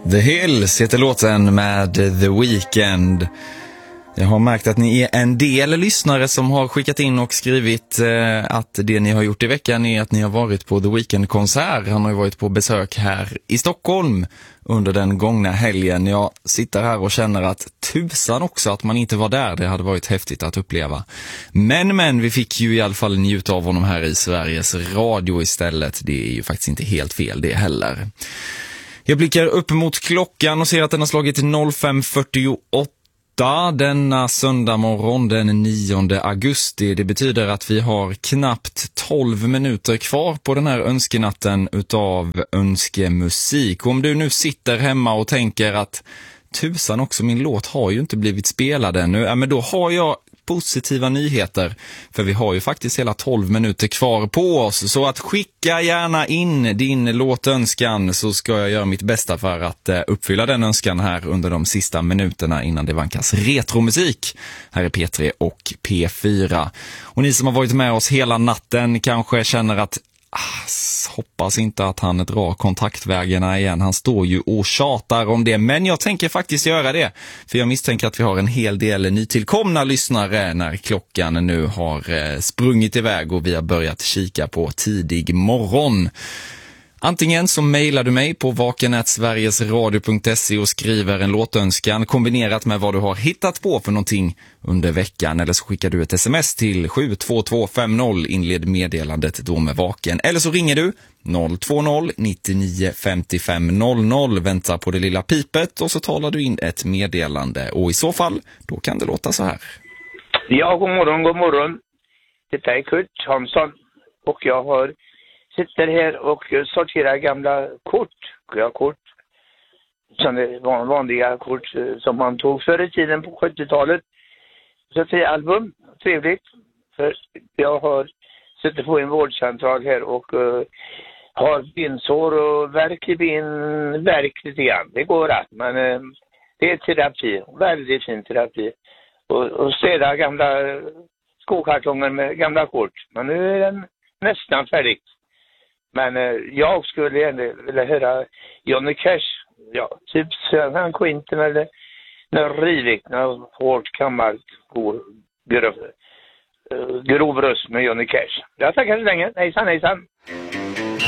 The Hills heter låten med The Weeknd. Jag har märkt att ni är en del lyssnare som har skickat in och skrivit att det ni har gjort i veckan är att ni har varit på The Weeknd-konsert. Han har ju varit på besök här i Stockholm under den gångna helgen. Jag sitter här och känner att tusan också att man inte var där. Det hade varit häftigt att uppleva. Men vi fick ju i alla fall njuta av honom här i Sveriges Radio istället. Det är ju faktiskt inte helt fel det heller. Jag blickar upp mot klockan och ser att den har slagit 05:48 denna söndag morgon den 9 augusti. Det betyder att vi har knappt 12 minuter kvar på den här önskenatten utav önskemusik. Om du nu sitter hemma och tänker att tusan också, min låt har ju inte blivit spelad ännu. Ja, men då har jag positiva nyheter, för vi har ju faktiskt hela 12 minuter kvar på oss. Så att skicka gärna in din låtönskan, så ska jag göra mitt bästa för att uppfylla den önskan här under de sista minuterna innan det vankas retromusik här i P3 och P4. Och ni som har varit med oss hela natten kanske känner att hoppas inte att han drar kontaktvägarna igen. Han står ju och tjatar om det. Men jag tänker faktiskt göra det. För jag misstänker att vi har en hel del nytillkomna lyssnare när klockan nu har sprungit iväg och vi har börjat kika på tidig morgon. Antingen så mejlar du mig på vaken@sverigesradio.se och skriver en låtönskan kombinerat med vad du har hittat på för någonting under veckan. Eller så skickar du ett sms till 72250, inled meddelandet då med vaken. Eller så ringer du 020 99 55 00, väntar på det lilla pipet och så talar du in ett meddelande. Och i så fall, då kan det låta så här. Ja, god morgon. Det är Kurt Hansson och jag sitter här och sorterar gamla kort. Som det var vanliga kort som man tog förr i tiden på 70-talet. Så 3 album, trevligt. För jag har suttit på en vårdcentral här och har bensår och värk i värk lite grann. Det går rätt, men det är terapi. Väldigt fin terapi. Och städa gamla skokartonger med gamla kort. Men nu är den nästan färdig. Men jag skulle gärna vilja höra Johnny Cash. Ja, typ Sören Quinten eller något rivigt, något hårt gammalt grov röst med Johnny Cash. Jag tackar så länge. Hejsan.